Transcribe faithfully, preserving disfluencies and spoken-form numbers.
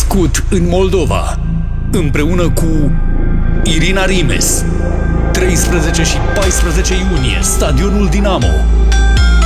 născut în Moldova, împreună cu Irina Rimes. treisprezece și paisprezece iunie, Stadionul Dinamo.